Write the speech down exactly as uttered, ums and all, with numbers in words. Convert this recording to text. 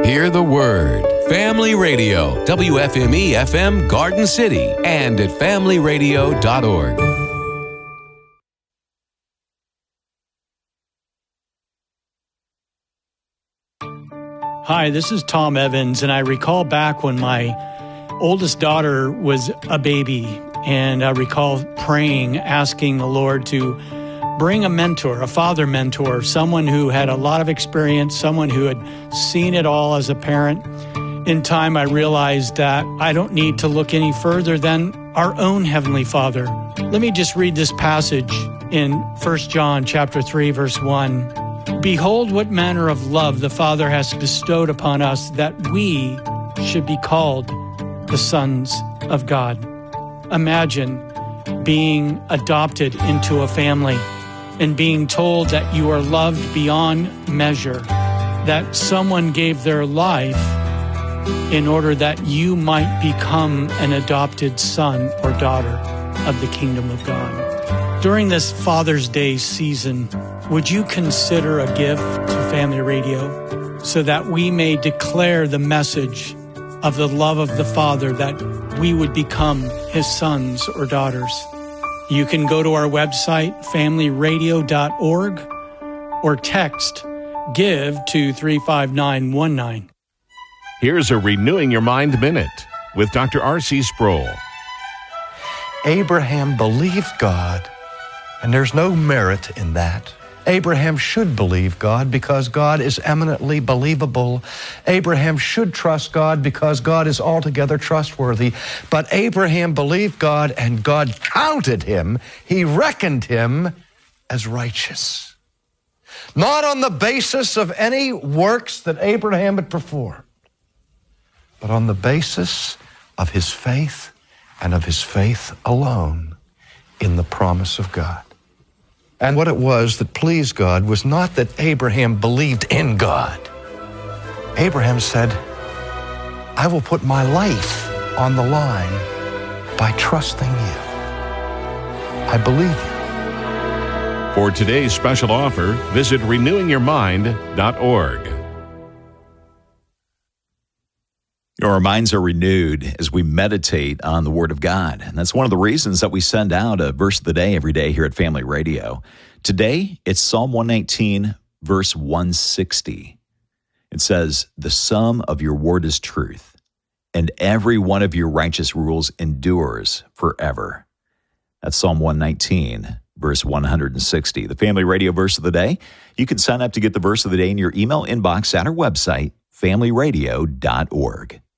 Hear the word. Family Radio, W F M E F M Garden City, and at family radio dot org. Hi, this is Tom Evans, and I recall back when my oldest daughter was a baby, and I recall praying, asking the Lord to bring a mentor, a father mentor, someone who had a lot of experience, someone who had seen it all as a parent. In time, I realized that I don't need to look any further than our own Heavenly Father. Let me just read this passage in First John chapter three, verse one. Behold, what manner of love the Father has bestowed upon us, that we should be called the sons of God. Imagine being adopted into a family and being told that you are loved beyond measure, that someone gave their life in order that you might become an adopted son or daughter of the kingdom of God. During this Father's Day season, would you consider a gift to Family Radio so that we may declare the message of the love of the Father, that we would become His sons or daughters? You can go to our website, family radio dot org, or text GIVE to three five nine one nine. Here's a Renewing Your Mind Minute with Doctor R C Sproul. Abraham believed God, and there's no merit in that. Abraham should believe God because God is eminently believable. Abraham should trust God because God is altogether trustworthy. But Abraham believed God, and God counted him, He reckoned him as righteous. Not on the basis of any works that Abraham had performed, but on the basis of his faith and of his faith alone in the promise of God. And what it was that pleased God was not that Abraham believed in God. Abraham said, I will put my life on the line by trusting you. I believe you. For today's special offer, visit renewing your mind dot org. Our minds are renewed as we meditate on the Word of God. And that's one of the reasons that we send out a verse of the day every day here at Family Radio. Today, it's Psalm one nineteen, verse one sixty. It says, the sum of your word is truth, and every one of your righteous rules endures forever. That's Psalm one nineteen, verse one sixty. The Family Radio verse of the day. You can sign up to get the verse of the day in your email inbox at our website, family radio dot org.